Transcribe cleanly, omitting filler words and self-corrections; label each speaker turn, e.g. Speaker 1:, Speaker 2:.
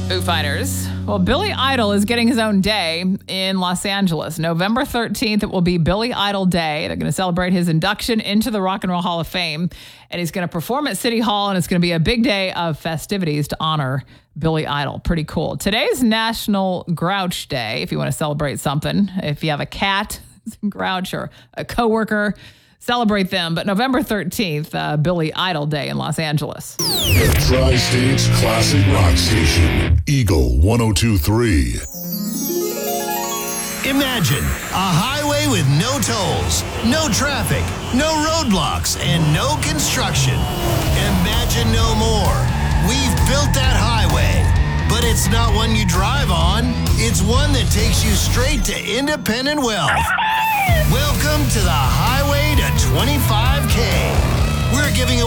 Speaker 1: Foo Fighters. Well, Billy Idol is getting his own day in Los Angeles. November 13th, it will be Billy Idol Day. They're going to celebrate his induction into the Rock and Roll Hall of Fame. And he's going to perform at City Hall, and it's going to be a big day of festivities to honor Billy Idol. Pretty cool. Today's National Grouch Day, if you want to celebrate something. If you have a cat, grouch, or a coworker, celebrate them. But November 13th, Billy Idol Day in Los Angeles.
Speaker 2: The Tri-State's classic rock station, Eagle 102.3.
Speaker 3: Imagine a highway with no tolls, no traffic, no roadblocks, and no construction. Imagine no more. We've built that highway, but it's not one you drive on. It's one that takes you straight to independent wealth. Welcome to the highway to 25K. We're giving away